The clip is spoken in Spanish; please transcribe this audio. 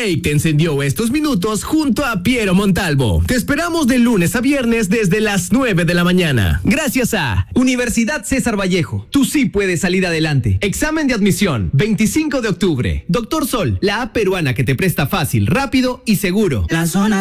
Jake te encendió estos minutos junto a Piero Montalvo. Te esperamos de lunes a viernes desde las 9 de la mañana. Gracias a Universidad César Vallejo. Tú sí puedes salir adelante. Examen de admisión, 25 de octubre. Doctor Sol, la app peruana que te presta fácil, rápido y seguro. La zona